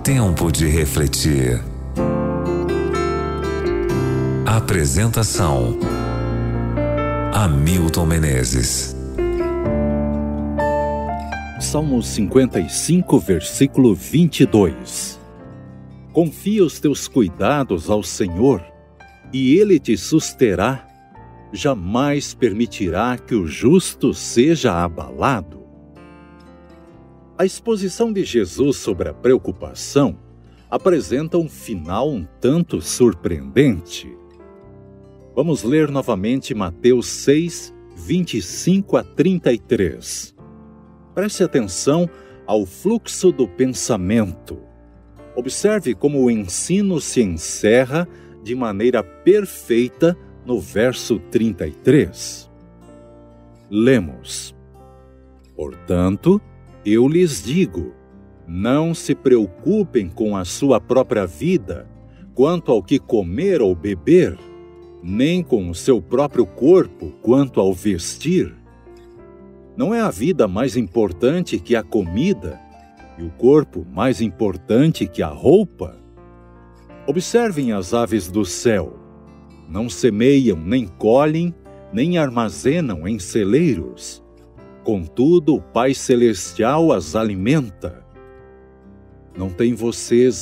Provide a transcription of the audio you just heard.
Tempo de refletir. Apresentação: Hamilton Menezes. Salmo 55, versículo 22. Confia os teus cuidados ao Senhor, e Ele te susterá. Jamais permitirá que o justo seja abalado. A exposição de Jesus sobre a preocupação apresenta um final um tanto surpreendente. Vamos ler novamente Mateus 6, 25 a 33. Preste atenção ao fluxo do pensamento. Observe como o ensino se encerra de maneira perfeita no verso 33. Lemos: Portanto, eu lhes digo, não se preocupem com a sua própria vida, quanto ao que comer ou beber, nem com o seu próprio corpo, quanto ao vestir. Não é a vida mais importante que a comida, e o corpo mais importante que a roupa? Observem as aves do céu. Não semeiam, nem colhem, nem armazenam em celeiros. Contudo, o Pai Celestial as alimenta. Não tem vocês